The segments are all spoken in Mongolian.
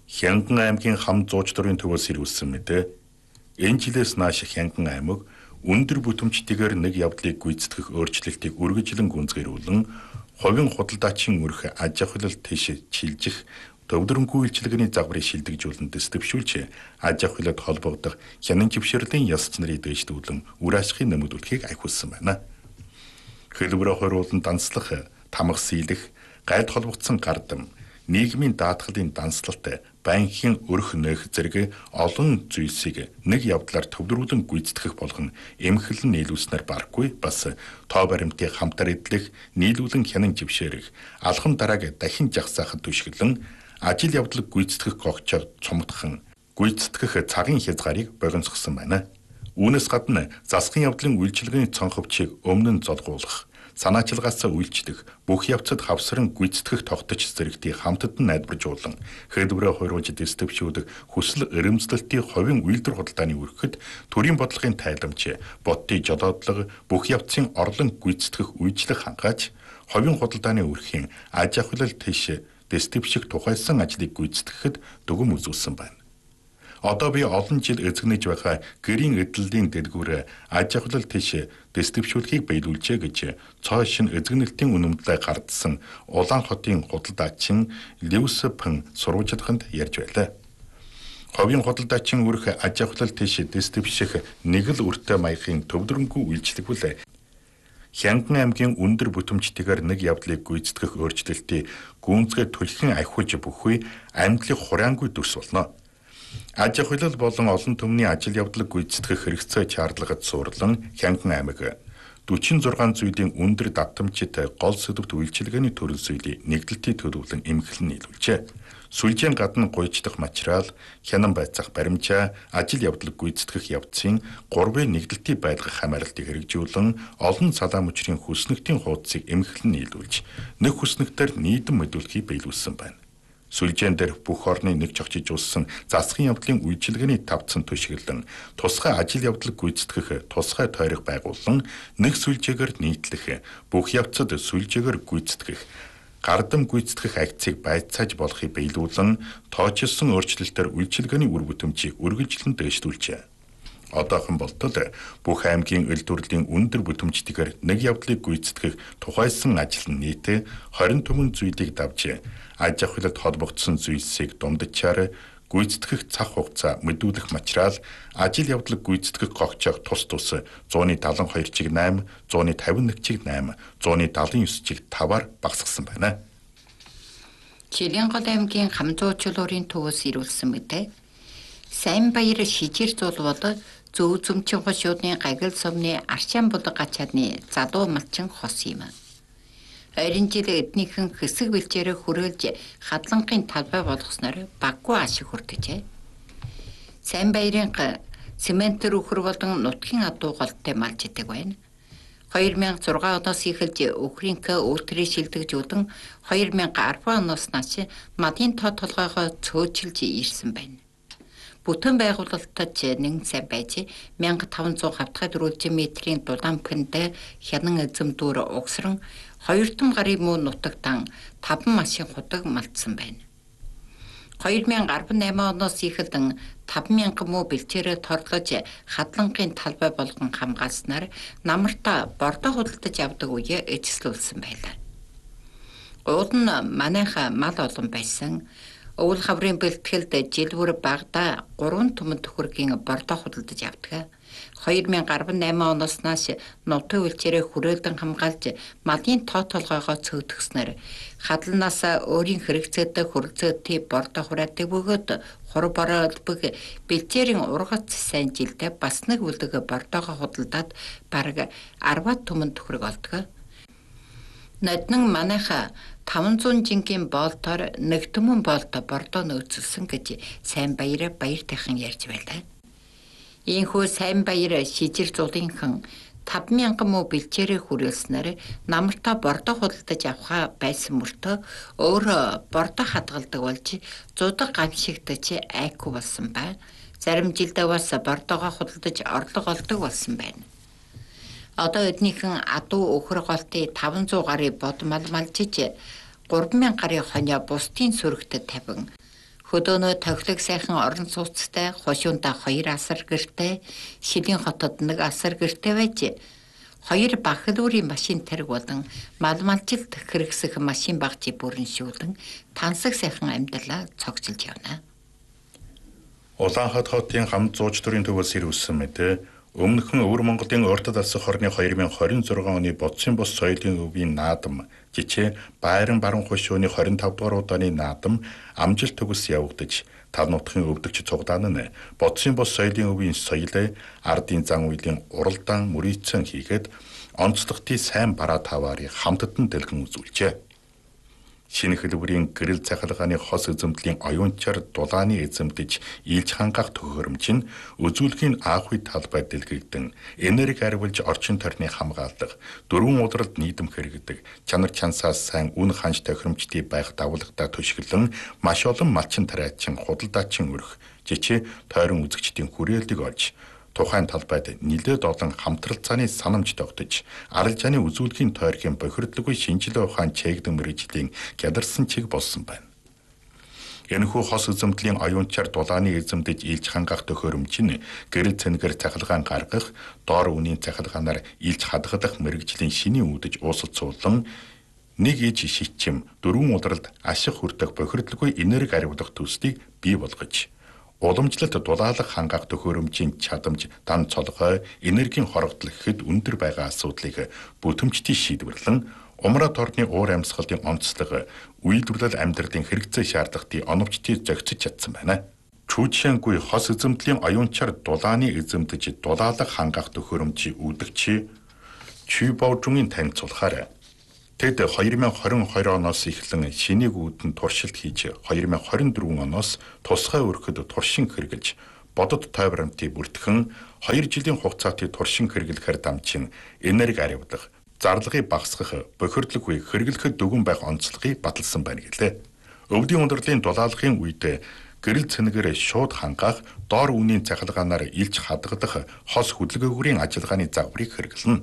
Хянган аймгийн хам зууч дурын төвөөс ирүүлсэн мэдээ. Энэ жилээс нааш Хянган аймаг өндөр бүтэмжтэйгээр нэг явдлыг гүйцэтгэх өөрчлөлтийг үргэлжлэн гүнзгийрүүлэн хувийн худалдаачийн өрх аж ахуйлалт тийш чилжих төвлөрөнгүй үйлчилгээний загварыг шилдэгжүүлэн дэвшүүлж аж ахуйлалт холбогдох хянан живширлийн ёс занрыг дээшлүүлэн үр ашигын нэмэгдүүлэхийг ахиулсан байна. Хэлбэрээ хориулан данслах, тамга сийлэх, гайлд холбогдсон гардам, нийгмийн даатгалын данслалт, банкын өрх нөх зэрэг олон зүйлсийг нэг явдлаар төвлөрүүлэн гүйцэтгэх болгон эмхэлэн нийлүүлснээр барахгүй бас тоо баримтыг хамтар эдлэх, нийлүүлэн хянан жившээрэх, алхам дарааг дахин жагсаахад түшгэлэн ажил явдлыг гүйцэтгэх гогчоор цумтхан гүйцэтгэх цагийн хязгаарыг богиносгосон байна. Үүнээс гадна засгийн явдлын үйлчилгээний цонховчийг өмнө нь золгуулах, санаачилгаасаа үйлчлэх, бүх явцад хавсран гүйцэтгэх тогточ зэрэгтийг хамтад нь найдваржуулан хэлбэрээ хуйруулж дэвшүүлэх хүсэл эрэмзлэлтийн хувийн үйлдвэр худалдааны өргөхөд төрийн бодлогын тайламж, бодтын жолоодлого, бүх явцын орлон гүйцэтгэх үйлчлэх хангааж, хувийн худалдааны өрхийн аж ахуйлал тийш дэвших тухайсан ажлыг гүйцэтгэхэд дүгм үзүүлсэн байна. Одоо би олон жил эзэгнэж байгаа гэрийн эдлэлийн дэлгүүр аж ахуйлал тийш дэвшүүлэхийг биелүүлжээ гэж цоошин эзэгнэлтийн үнэмлэлээ гардсан Улаан хотын худалдаачин Левс Пэн сурвалжлаганд ярьж байлаа. Хувийн худалдаачийн өрх аж ахуйлал тийш дэвших нэг л үртэй маягын төвлөрөнгүй үйлчлэгвэл Хянган аймгийн өндөр бүтэмжтэйгээр нэг явдлыг гүйцэтгэх өөрчлөлтийг гүнзгий түлхэн ахиулж бүхүй амьдлыг хураангүй дүрс болно. Аж ахуйлал болон олон түмний ажил явдлыг гүйцэтгэх хэрэгцээ чарлагад суурлан Хянган аймаг 46 зүйлийн өндөр давтамжит гол сэдвт үйлчилгээний төрөл зүйлийг нэгдэлтийн төлөвлөн эмхлэн нийлүүлжээ. Сүлжээн гадна гуйждах материал, хянан байцаах баримжаа, ажил явдлыг гүйцэтгэх явцын 3-ын нэгдэлтийн байлгах хамааралтыг хэрэгжүүлэн олон салаа мөчрийн хүснэгтийн хуудсыг эмхлэн нийлүүлж, нэг хүснэгтээр нийтэм мэдүүлэхийг биелүүлсэн байна. Сүлжээн дээр бүх орны нэг чогчиж улсан засгийн явдлын үйлчилгээний тавцан түшгэлэн тусгай ажил явдлыг гүйцэтгэх тусгай тойрог байгуулан нэг сүлжээгээр нийтлэх, бүх явцад сүлжээгээр гүйцэтгэх, гардам гүйцэтгэх акцийг байцааж болохыг биелүүлэн тоочилсон өөрчлөлтөөр үйлчилгээний үр бүтэмжийг үргэлжлэн дэвшүүлжээ. Одоохон болтол бүх аймгийн эл төрлийн өндөр бүтэмжтэйгээр нэг явдлыг гүйцэтгэх тухайсан ажил нь нийт 24 зүйлийг давж аж ахуйлалт холбогдсон зүйлсийг дундчаар гүйцэтгэх цаг хугацаа, мэдүүлэх материал, ажил явдлыг гүйцэтгэх гогчоог тус 172-8, 151-8, 179-5-аар багасгасан байна. Чилэнгол аймгийн Хамзуучулуурын төвөөс ирүүлсэн мэдээ. Сайнбаяр шижир зулбол зөв зөмчин хошуудны гагил сумны арчаан булга гачаадны залуу малчин хос юм. Ойрын жил эднийхэн хэсэг бэлчээрээ хүрээлж хадлангийн талбай болгосноор баггүй ашиг хүрдэжээ. Сайнбаярын цементэр өхөр болон нутгийн адуу голтой малж идэг байна. 2006 оноос эхэлж өхрийн үйлдвэрийг шилдэгжүүлэн 2010 оноос нааш мадын тоо толгойгоо цөөжилж ирсэн байна. Бүтэн байгуулалтад нэг сайн байж 1500 хавтгай дөрвөлжин метрийн дулаан пэндэ хянан эзэм дүүр угсран 2 том гарын муу нутагтан 5 машин худаг малтсан байна. 2018 оноос эхэлэн 5000 муу бэлчээрээ торлож хадлангийн талбай болгон хамгаалснаар намартаа бордоо худалдаж авдаг үе эзэслүүлсэн байлаа. Уул нь манайха мал олон байсан. Өвөл хаврын бэлтгэлд жилбүр багада 3 түмэн төхөргийн бордоо худалдаж авдаг. 2018 оноос нааш нутгийн үйлчээрээ хүрээлэн хамгаалж малын тоо толгойгоо цөөдгснээр хадланаас өөрийн хэрэгцээтэй хөрөлцөөтэй бордоо хураадаг бөгөөд хур боролбог бэлчээрийн ургац сайн жилдээ бас нэг үлдэг бордоогоо худалдаад бараг 10 түмэн төхөрг олдог. Ноднон манайха 500 жингийн боолтоор нэг түмэн боолто бордоо нөөцөлсөн гэж Сайнбаяр баяр тайхан ярьж байлаа. Ийхүү Сайнбаяр шижир зулынхан 5000 муу бэлчээрээ хүрээлснээр намартаа бордоо худалдаж авахаа байсан мөртөө өөрөө бордоо хадгалдаг болж зудаг гамшигдаж айхгүй болсон ба зарим жилдээ бас бордоогоо худалдаж орлого олдог болсон байна. Одоо эднийхэн адуу өхөр голтын 500 гарын бод мал малжиж 3000 гарын хонио бусдын сүрэгт тавин Хөдөөнөө тохилог сайхан орон сууцтай, хошуунтай 2 асар гэртэй, Шилийн хотод 1 асар гэртэй байж 2 бахилуурын машин тариг болон малмалжилт хэрэгсэх машин багчи бүрэншүүлэн тансаг сайхан амьдралаа цогцолж явна. Улаанхад хотын хамт зууч төрийн төвөөс ирүүлсэн мэдээ өмнөхөн Өвөр Монголын урд дасах хорны 2026 оны бодсын бос соёлын өвийн наадам жичээ Байран баруун хошууны 25 дугаар удааны наадам амжилт төгс явагдаж тав нутгийн өвдөгч цугдаан нь бодсын бос соёлын өвийн соёлыг ардын зан үйлийн уралдаан мөрийцэн хийгээд онцлогтын сайн бараа таваарыг хамтдан дэлгэн үзүүлжээ. Шинэ хэлбэрийн гэрэл цахилгааны хос эзэмдлийн оюунчаар дулааны эзэмдэж ийлж хангах төхөөрөмж нь үзүүлгийн аахуй талбай дэлгэгдэн энерги арвилж орчин тойрны хамгаалах, дөрвөн удралд нийтэм хэрэгдэг, чанар чансаас сайн үн ханж тохиромжтой байх давалгадаа төшгөлөн маш олон малчин тариачин худалдаачин өрх жичээ тойрон үзэгчдийн хүрээлтийг олж тухайн талбайд нэлээд олон хамтралцааны санамж тогтож, аралжааны үзүүлгийн тойргийн бохирдлоггүй шинжилгээ ухаан чээгдэн мэргэжлийн гяларсан чиг болсон байна. Энэхүү хос эзэмдлийн оюунчаар дулааны эзэмдэж ийлж хангах төхөөрөмж нь гэрэл цэнгээр цахилгаан гаргах, доор үнийн цахилгаанаар ийлж хадгалах мэргэжлийн шинийн үүдэж уусалцуулан нэг иж шичим дөрвөн удралд ашиг хүртэх бохирдлоггүй энерги ариулах төслийг бий болгож уламжлалт дулаалах хангах төхөөрөмжийн чадамж дан цолгой энергийн хорогдол гэхэд өндөр байгаа асуудлыг бүтэмжтэй шийдвэрлэн умрат орны уур амьсгалын онцлог үйлдвэрлэл амьдралын хэрэгцээ шаардлагатыг оновчтой зохицож чадсан байна. Чүүжшэнгүй хос эзэмдлийн оюунчаар дулааны эзэмдэж дулаалах хангах төхөөрөмжийн үүдэгч Чүбаожунгийн танилцуулахаар тэд 2022 оноос эхлэн шинийг үүдэн туршилт хийж 2024 оноос тусгай өрхөд туршин хэрэгжилж бодод тойвромтыг бүртгэн 2 жилийн хугацаатыг туршин хэрэглэхээр дамжин энерги ариулах, зарлагыг багасгах, бохирдлоггүй хэрэглэхэд дүгэн байх онцлогыг баталсан байна гэлээ. Өвлийн ундралын дулаалгын үед гэрэл цэнгээр шууд хангах, доор үнийн цахилгаанаар илж хадгалах хос хөдөлгөөгүүрийн ажиллагааны загварыг хэрэглэнэ.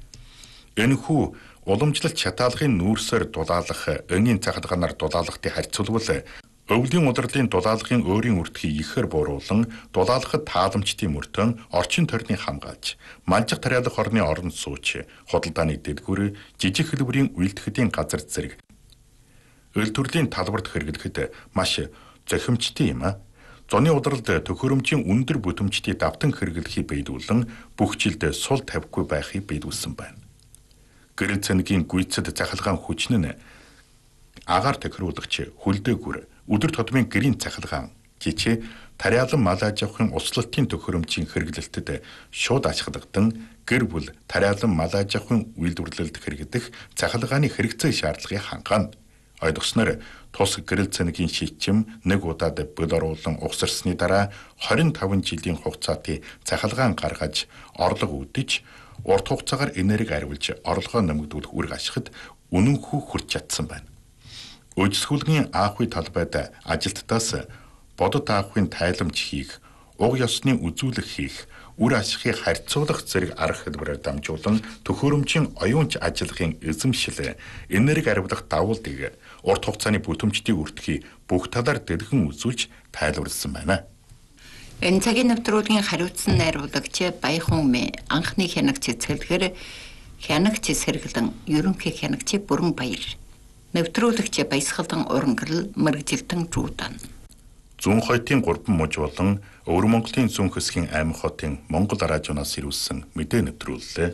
Энэхүү уламжлалт шатаалгын нүүрсээр дулаалах, өнгийн цахилгаанаар дулаалгахыг харьцуулбал өвлийн удралын дулаалгын өөрийн үртгийг ихээр бууруулан дулаалгахад тааламжтын мөртөн орчин тойрныг хамгаалж, малжих тариалах орны орон сууч, худалдааны дэдгүр, жижиг хэлбэрийн үйлдэхдийн газар зэрэг өл төрлийн талбарт хэрэглэхэд маш зохимжтой юм. Зуны удралд төхөөрөмжийн өндөр бүтэмжтэй давтан хэрэглэхийг биелүүлэн бүх жилд сул тавихгүй байхыг биелүүлсэн байна. Гэрэл цэнгийн гүйцэд цахилгаан хүчин нь агаар тохируулагч хөлдөөгүр өдөр тутмын гэрийн цахилгаан жичээ тариалан мал аж ахуйн услалтын төхөөрөмжийн хэрэглэлтэд шууд ашигладаг гэр бүл тариалан мал аж ахуйн үйлдвэрлэлд хэрэгдэх цахилгааны хэрэгцээ шаардлагыг хангана. Ойлгосноор тус гэрэл цэнгийн шийдчим нэг удаад бөл оруулан угсарсны дараа 25 жилийн хугацаатыг цахилгаан гаргаж орлого үүдэж урт хугацаагаар энерги ариулж орлогоо нэмэгдүүлэх үүрэг ашигт үнэнхүү хүрч чадсан байна. Өжсгүүлгийн аахуй талбайд ажилттаас бодит аахуйн тайламж хийх, уг ёсны үзүүлэх хийх, үр ашигыг харьцуулах зэрэг арга хэлбэрээр дамжуулан төхөөрөмжийн оюунч ажиллагын эзэмшил, энерги ариулах давуултыг урт хугацааны бүтэмжтэй үрдэхийг бүх талаар дэлгэн үзүүлж тайлбарласан байна. Энэ цагийн нэвтрүүлгийн хариуцсан найруулагч Баяхан Умын анхны хянагч цэцэрлэгээр хянагч сэргэлэн ерөнхий хянагч Бүрэн Баяр. Нэвтрүүлэгч Баясгалан Урангал мэргэжилтэн Жуудан. Зүүн хойтын 3 муж болон Өвөр Монголын зүүн хэсгийн аймаг хотын Монгол радионоос ирүүлсэн мэдээ нэвтрүүллээ.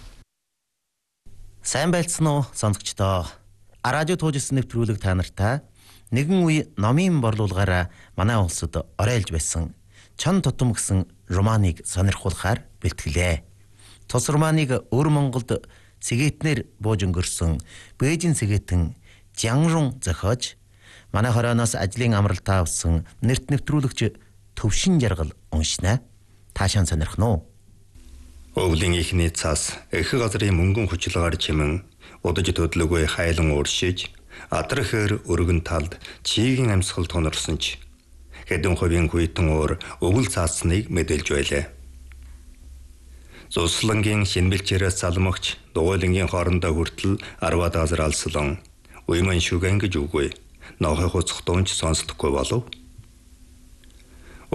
Сайн байлцсан уу сонсогчдоо. Радио туужсэн нэвтрүүлэг та нартай нэгэн үе номын борлуулгаараа манай улсад оройлж байсан Чон тутам гэсэн романыг сонирхуулахаар бэлтгэлээ. Тус романыг Өвөр Монголд сэгээтнэр бууж өнгөрсөн Бээжин сэгээтэн Жангрун зохиож манай хорооноос ажлын амралтаа авсан нэрт нэвтрүүлэгч Төвшин Жаргал уншнаа. Таашаан сонирхно уу? Өвлийн ихний цаас эх газрын мөнгөн хүчилгаар чимэн удаж төдлөгөө хайлан ууршиж адрахэр өргөн талд чигийн амьсгал тунарсан ч хэдэн хувийн хүйтэн уур өвөл цаасныг мэдээлж байлаа. Зуслангийн шинбэлчээрээс залмагч дугуйлангийн хоорондоо хүртэл 10 газар алслан уйман шүгэн гэж үгүй. Нохой хуцах дуунч сонсдоггүй болов.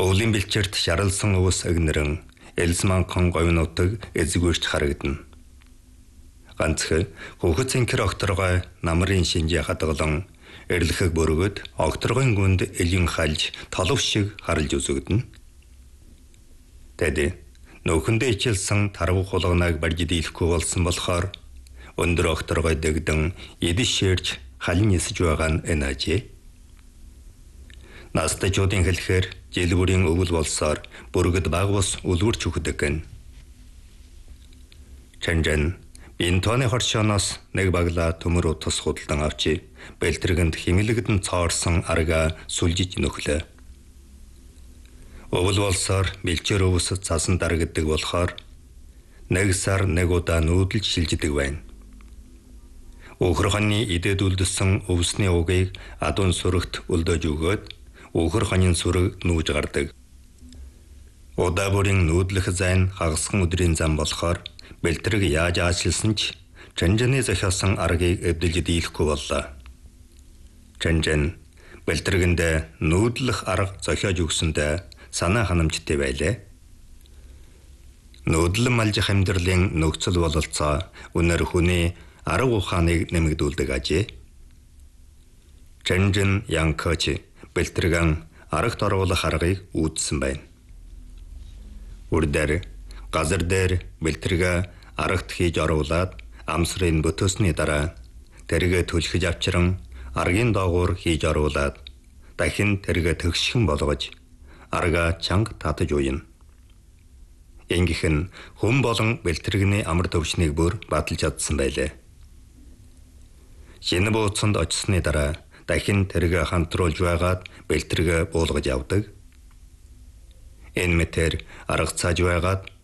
Өвлийн бэлчээрт шаралсан өвс агнэрэн элсманхан говьнуудыг эзэгүүрч харагдана. Ганцхан хүүхэд цэнхэр огторгой намрын шинжээ хадгалан эрлэхэг бүргөд огторгойн гүнд элин халж толов шиг харалж үзэгдэнэ. Тэд нөхөндөө ичилсэн тарвах хулганаг барьж дийлэхгүй болсон болохоор өндөр огторгой дэгдэн эдэс ширж халин нисэж байгаа нь энажээ. Настачуудын хэлэхээр жил бүрийн өвөл болсоор бүргэд баг бус үлгэрч өгдөг гэн. Чанжан бинтоны хоршооноос нэг багла төмөр утас худалдан авчи бэлтрэгэнд химэлэгдэн цоорсон арга сүлжиж нөхлөө. Өвөл болсоор бэлчээр өвс цасан дарагддаг болохоор нэг сар нэг удаа нүүдэлж шилждэг байна. Өхөр ханы идээд үлдсэн өвсний угийг адуун сүрэгт өлдөөж өгөөд өхөр ханийн сүрэг нүүж гардаг. Удаа бүрийн нүүдлэх зайн хагасхан өдрийн зам болохоор бэлтрэг яаж аачлсан ч Чанжаны зохиосон аргыг эвдэлж дийлэхгүй боллоо. Чанжан бэлтрэгэндээ нүүдлэх арга зохиож өгсөндөө санаа ханамжтай байлаа. Нүүдлэн малжих амьдралын нөхцөл бололцоо үнээр хүний арга ухааныг нэмэгдүүлдэг ажээ. Чанжан Янкоч бэлтрэгэн аргт оруулах аргыг үүдсэн байна. Үрдээр газар дээр бэлтрэгэ аргт хийж оруулаад амсрын бүтөөсний дараа тэргээ түлхэж авчран аргийн доогуур хийж оруулаад дахин тэргээ төгсгөн болгож арга чанга татаж уйна. Ингэх нь хүн болон бэлтрэгний амар төвчнийг бүр баталж чадсан байлаа. Шинэ бууцанд очсны дараа дахин тэргээ хамтруулж байгаад бэлтрэгээ буулгаж явдаг. Энэ мэтэр арга цааж байгаад